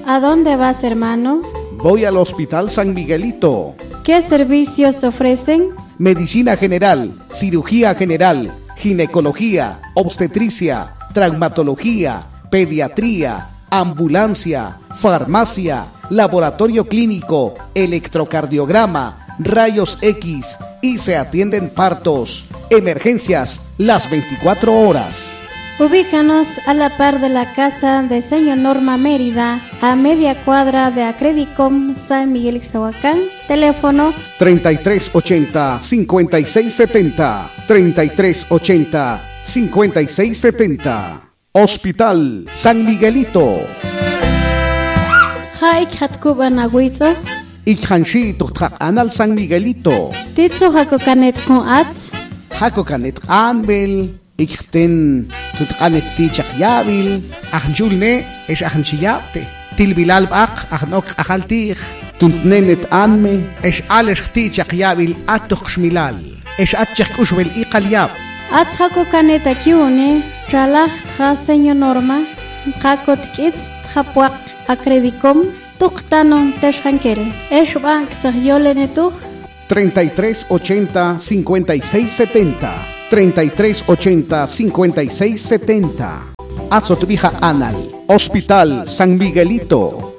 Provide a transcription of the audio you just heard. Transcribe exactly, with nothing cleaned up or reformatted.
¿A dónde vas, hermano? Voy al Hospital San Miguelito. ¿Qué servicios ofrecen? Medicina general, cirugía general, ginecología, obstetricia, traumatología, pediatría, ambulancia, farmacia, laboratorio clínico, electrocardiograma, rayos X y se atienden partos, emergencias las veinticuatro horas. Ubícanos a la par de la casa de señor Norma Mérida, a media cuadra de Acredicom San Miguel Ixtahuacán. Teléfono treinta y tres ochenta, cincuenta y seis setenta, treinta y tres ochenta, cincuenta y seis setenta. Hospital San Miguelito. Haik Hatkuban Agüizo. Ikhanshi Tuktak Anal San Miguelito. Titzo Hakokanet con Ats. Hakokanet Anbel. Ikten Tutkanet Tichak Yabil. Ahnjulne es Ahnchiyapte. Tilbilal Ak Ahnok Ahaltich. Tuntnenet Anme es Alesh Tichak Yabil Atuk Shmilal. Es Atchak Ushbel Iqalyab. Ats Hakokanet Akiune. Tralach Ha señor Norma. Hakot Kits Hapuak Acredicom. Tuktanon Teshankel. Es Bank Sahyolenetuch. treinta y tres ochenta, cincuenta y seis setenta. treinta y tres ochenta, cincuenta y seis setenta. Atzotbija Anal. Hospital San Miguelito.